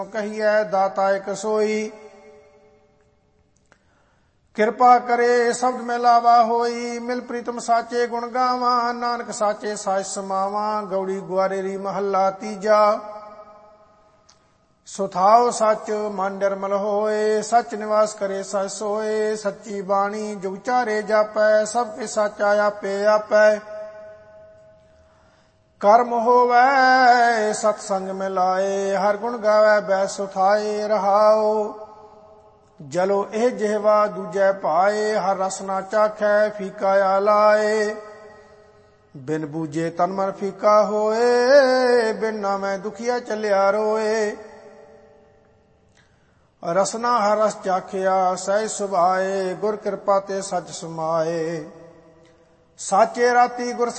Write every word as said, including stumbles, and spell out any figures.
कहिए दाता एक सोई। किरपा करे शब्द में लावा होई, मिल प्रीतम साचे गुण गावा, नानक साचे साच समावा। गौड़ी ग्वारेरी महला तीजा, सुथाओ सच मन निर्मल होए, सच निवास करे सच सोए। सच्ची बाणी जो उचारे जापै, सबके साचा आपे आपै। कर्म होवै सत्संग में लाए, हर गुण गावै बैस सुथाए। रहाओ जलो एह ਜਿਹਵਾ ਦੂਜੈ ਪਾਏ, हर रस ना चाखै फीका आलाए। बिन बूझे तन मन फीका होए, बिन नामै दुखिया चलिया रोए। रसना हर रस चाखिया सहज सुभाए, गुर कृपा ते सच समाए। साचे राती गुर